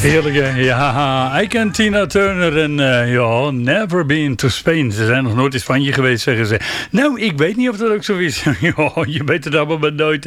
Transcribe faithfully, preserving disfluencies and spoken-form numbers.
Heerlijk, hè? Ja, Ike en Tina Turner en uh, ja, never been to Spain. Ze zijn nog nooit in Spanje geweest, zeggen ze. Nou, ik weet niet of dat ook zo is. Ja, je weet het allemaal maar nooit.